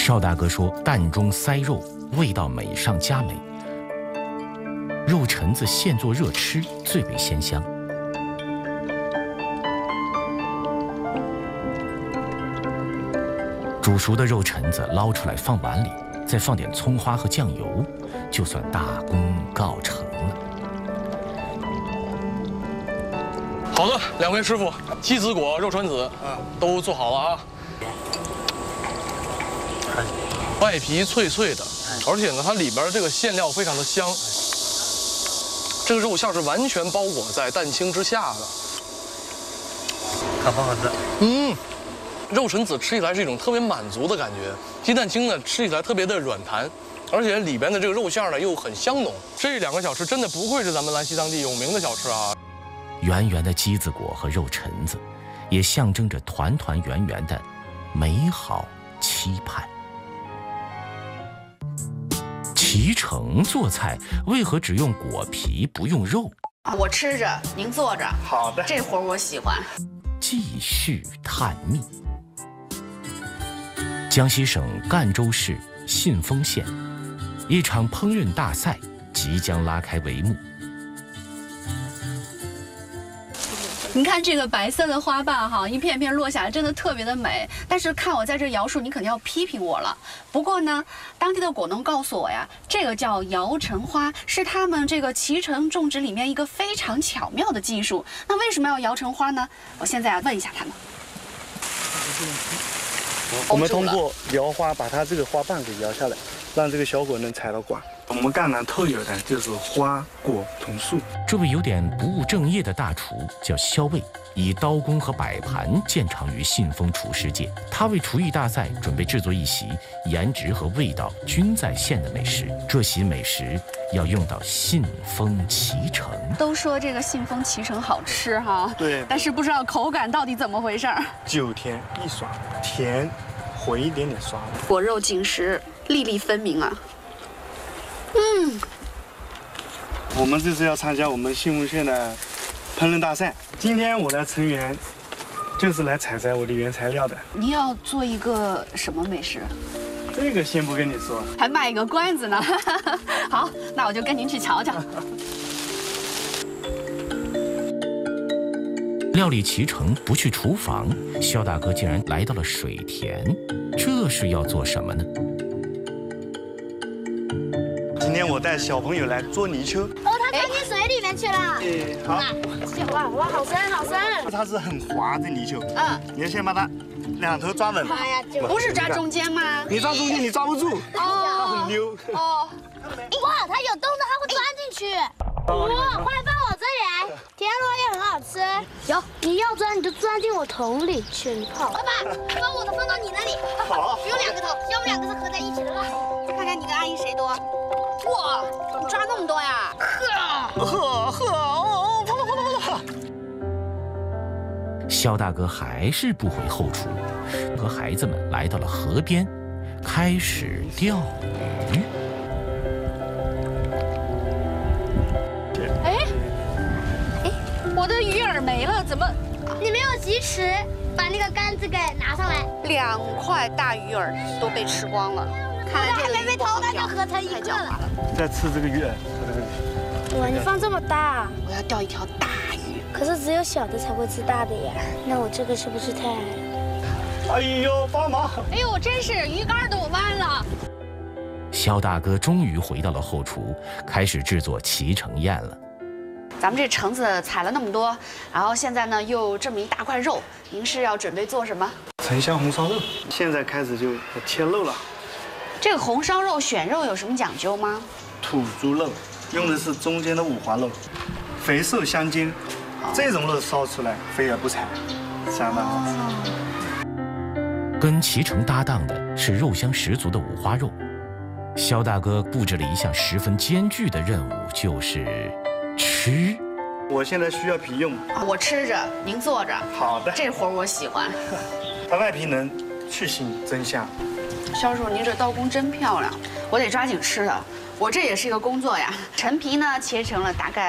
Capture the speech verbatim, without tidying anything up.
邵大哥说，蛋中塞肉，味道美上加美。肉蛏子现做热吃，最为鲜香。煮熟的肉蛏子捞出来放碗里，再放点葱花和酱油，就算大功告成了。 好的，两位师傅，鸡子果、肉蛏子，嗯，都做好了啊。外皮脆脆的，而且呢，它里边这个馅料非常的香。这个肉馅是完全包裹在蛋清之下的， 好不好吃？ 嗯，肉蛏子吃起来是一种特别满足的感觉，鸡蛋清呢吃起来特别的软弹，而且里边的这个肉馅呢又很香浓。这两个小吃真的不愧是咱们兰溪当地有名的小吃啊！ 圆圆的鸡子果和肉蛏子，也象征着团团圆圆的美好期盼。脐橙做菜为何只用果皮不用肉？ 我吃着，您坐着。 好的， 这活我喜欢。 继续探秘。江西省赣州市信丰县，一场烹饪大赛即将拉开帷幕。 你看这个白色的花瓣哈，一片片落下来，真的特别的美。但是看我在这摇树，你肯定要批评我了。不过呢，当地的果农告诉我呀，这个叫摇橙花，是他们这个脐橙种植里面一个非常巧妙的技术。那为什么要摇橙花呢？我现在要问一下他们。 我们通过摇花把它这个花瓣给摇下来，让这个小果能采到瓜。我们赣南特有的就是花果同树。 这位有点不务正业的大厨叫肖卫，以刀工和摆盘见长于信丰厨师界。他为厨艺大赛准备制作一席颜值和味道均在线的美食。这席美食要用到信丰脐橙。 都说这个信丰脐橙好吃哈， 对， 但是不知道口感到底怎么回事儿。 酒甜一爽，甜回一点点酸。 果肉紧实，粒粒分明啊。嗯， 我们这次要参加我们信丰县的烹饪大赛。今天我的成员就是来采摘我的原材料的。 你要做一个什么美食？ 这个先不跟你说， 还卖个关子呢。好，那我就跟您去瞧瞧。 料理脐橙不去厨房，肖大哥竟然来到了水田，这是要做什么呢？ 今天我带小朋友来捉泥鳅。 哦，它钻进水里面去了。 哎，好。 哇哇，好深好深。 它是很滑的泥鳅。 嗯， 你要先把它两头抓稳。 哎呀， 不是抓中间吗？ 你抓中间你抓不住。 哦， 它很溜。 哦。 哇，它有洞的，它会钻进去。哇，快放我这里来，田螺也很好吃。有，你要钻你就钻进我桶里去，你看。爸爸，把我的放到你那里。 好。 不用两个桶，要不两个是合在一起的了。 看看你跟阿姨谁多。哇，你抓那么多呀？ 呵呵呵，哦，跑跑跑跑跑。 肖大哥还是不回后厨，和孩子们来到了河边，开始钓鱼。 哎哎，我的鱼饵没了，怎么？ 你没有及时把那个杆子给拿上来。 两块大鱼饵都被吃光了。看来这个还没被偷，那就合成一个了。 在吃这个鱼饵，它这个。 哇，你放这么大！ 我要钓一条大鱼。 可是只有小的才会吃大的呀，那我这个是不是太矮了？ 哎呦，帮忙！ 哎呦，真是鱼竿都弯了。 肖大哥终于回到了后厨，开始制作脐橙宴了。 咱们这橙子采了那么多，然后现在呢又这么一大块肉，您是要准备做什么？ 城乡红烧肉，现在开始就切肉了。 这个红烧肉选肉有什么讲究吗？ 土猪肉用的是中间的五花肉，肥瘦相间，这种肉烧出来肥而不柴，相当好吃。 跟脐橙搭档的是肉香十足的五花肉。肖大哥布置了一项十分艰巨的任务，就是吃。 我现在需要皮用， 我吃着，您坐着。 好的， 这活我喜欢。 它外皮能去腥增香。 肖师傅，您这刀工真漂亮，我得抓紧吃了。我这也是一个工作呀。陈皮呢，切成了大概